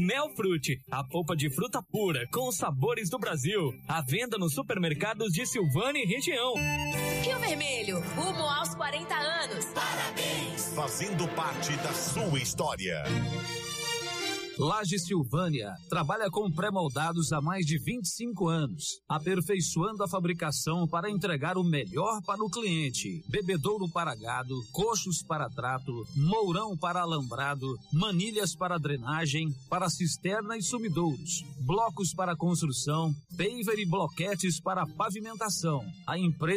Nelfrute, a polpa de fruta pura com os sabores do Brasil. À venda nos supermercados de Silvânia e região. Rio Vermelho, rumo aos 40 anos. Parabéns! Fazendo parte da sua história. Laje Silvânia trabalha com pré-moldados há mais de 25 anos, aperfeiçoando a fabricação para entregar o melhor para o cliente. Bebedouro para gado, coxos para trato, mourão para alambrado, manilhas para drenagem, para cisterna e sumidouros, blocos para construção, paver e bloquetes para pavimentação. A empresa